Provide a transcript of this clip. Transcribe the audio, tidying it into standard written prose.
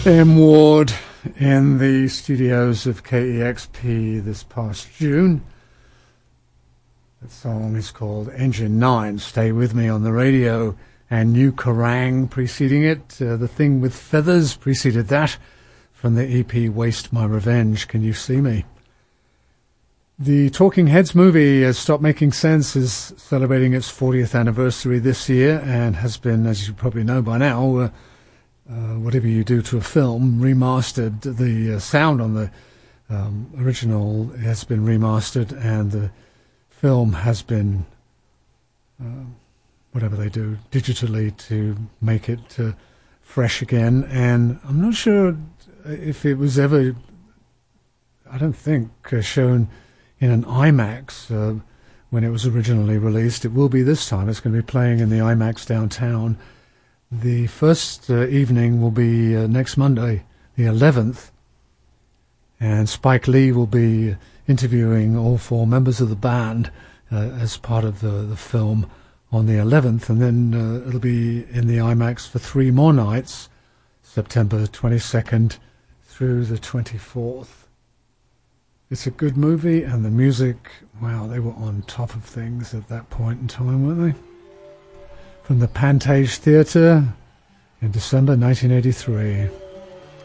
M. Ward in the studios of KEXP this past June. The song is called Engine 9, Stay With Me on the Radio, and New Kerrang preceding it. The Thing with Feathers preceded that from the EP Waste My Revenge, Can You See Me? The Talking Heads movie, Stop Making Sense, is celebrating its 40th anniversary this year and has been, as you probably know by now, whatever you do to a film, remastered. The sound on the original has been remastered, and the film has been, whatever they do, digitally to make it fresh again. And I'm not sure if it was ever, I don't think, shown in an IMAX when it was originally released. It will be this time. It's going to be playing in the IMAX downtown. The first evening will be next Monday, the 11th, and Spike Lee will be interviewing all four members of the band as part of the film on the 11th, and then it'll be in the IMAX for 3 more nights, September 22nd through the 24th. It's a good movie, and the music, wow, they were on top of things at that point in time, weren't they? From the Pantage Theatre in December 1983.